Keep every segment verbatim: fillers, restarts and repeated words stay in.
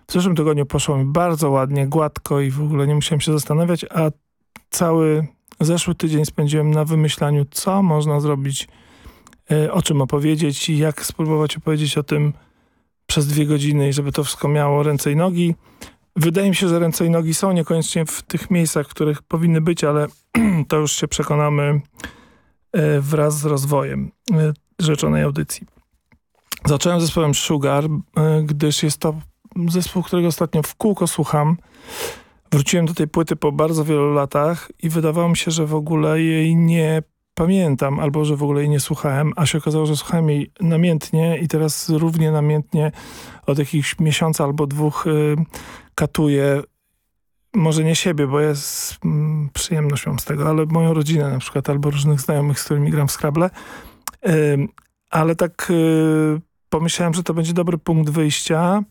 W zeszłym tygodniu poszło mi bardzo ładnie, gładko i w ogóle nie musiałem się zastanawiać, a cały zeszły tydzień spędziłem na wymyślaniu, co można zrobić, o czym opowiedzieć i jak spróbować opowiedzieć o tym przez dwie godziny i żeby to wszystko miało ręce i nogi. Wydaje mi się, że ręce i nogi są niekoniecznie w tych miejscach, w których powinny być, ale to już się przekonamy wraz z rozwojem rzeczonej audycji. Zacząłem zespołem Sugar, gdyż jest to zespół, którego ostatnio w kółko słucham. Wróciłem do tej płyty po bardzo wielu latach i wydawało mi się, że w ogóle jej nie pamiętam, albo że w ogóle jej nie słuchałem, a się okazało, że słuchałem jej namiętnie i teraz równie namiętnie od jakiegoś miesiąca albo dwóch y, katuję, może nie siebie, bo ja z, mm, przyjemność mam z tego, ale moją rodzinę na przykład, albo różnych znajomych, z którymi gram w Scrabble. Y, ale tak y, pomyślałem, że to będzie dobry punkt wyjścia,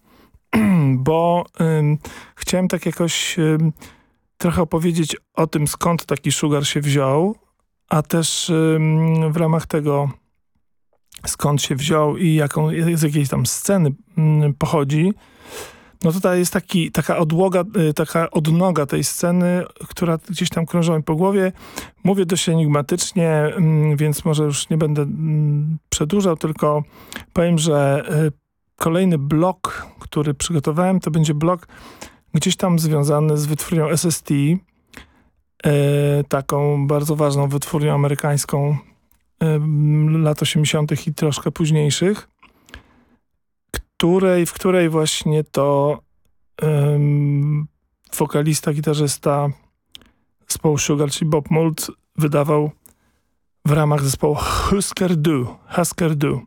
bo y, chciałem tak jakoś y, trochę opowiedzieć o tym, skąd taki Sugar się wziął, a też y, w ramach tego, skąd się wziął i jaką, z jakiej tam sceny y, pochodzi, no tutaj jest taki, taka odłoga, y, taka odnoga tej sceny, która gdzieś tam krążyła mi po głowie. Mówię dość enigmatycznie, y, więc może już nie będę y, przedłużał, tylko powiem, że y, kolejny blok, który przygotowałem, to będzie blok gdzieś tam związany z wytwórnią S S T, e, taką bardzo ważną wytwórnią amerykańską e, lat osiemdziesiątych i troszkę późniejszych, której, w której właśnie to e, wokalista, gitarzysta zespołu Sugar, czyli Bob Mould, wydawał w ramach zespołu Husker Du. Husker Du.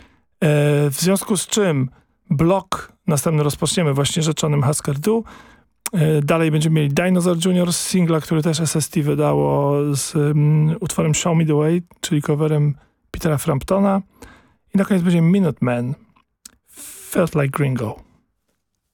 W związku z czym blok następny rozpoczniemy właśnie rzeczonym Husker Du. Dalej będziemy mieli Dinosaur Junior z singla, który też S S T wydało z um, utworem Show Me The Way, czyli coverem Petera Framptona. I na koniec będzie Minutemen. Felt Like Gringo.